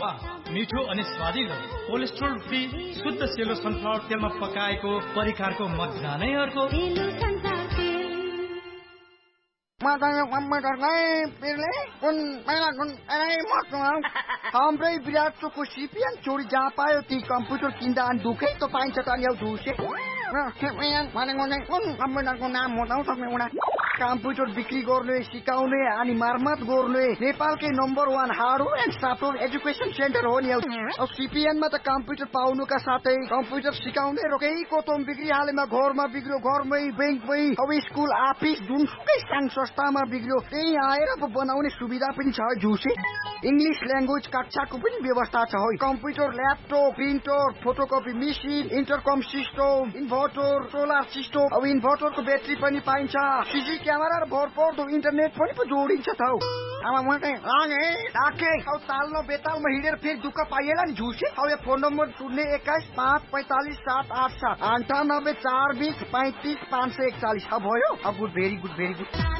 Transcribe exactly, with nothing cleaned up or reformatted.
मिठो अनि स्वादिलो कोलेस्ट्रोल फ्री शुद्ध सेलो सनफ्लावर तेलमा पकाएको परिकारको मजा नै अर्को। हाम्रै विराट चोकको सिपिएन चोरी जहाँ पायो ती कम्प्युटर किन्दा अनि दुखै त पाइन्छ त नि झुसे कम्प्युटरको नाम बताउँछ एउटा कम्प्युटर बिक्री गर्ने सिकाउने अनि मर्मत गर्ने नेपालकै number one hardware and software education centre हो नि। सिपिएनमा त कम्प्युटर पाउनुका साथै कम्प्युटर सिकाउने र केही कोतम बिग्रिहालेमा घरमा बिग्रियो घरमै बैंकमै अब स्कुल अफिस जुनसुकै साङ संस्थामा बिग्रियो त्यही आएर बनाउने सुविधा पनि छ झुसे। इंग्लिश ल्याङ्ग्वेज कक्षाको पनि व्यवस्था छ। Computer laptop printer photocopy machine इन्टरकम system inverter solar system अब इन्भर्टरको ब्याट्री पनि पाइन्छ। सिसी क्यामेरा र भरपर्दो इन्टरनेट पनि पो जोडिन्छ त हौ। अब मैले लागे राखे अब ताल्न बेतालमा हिँडेर फेरि दुःख पाइएला नि झुसे। अब यो फोन नम्बर शून्य एक्काइस पाँच पैँतालिस सात आठ सात अन्ठानब्बे चार बिस पैँतिस पाँच सय एकचालिस भयो। अब good very good very good.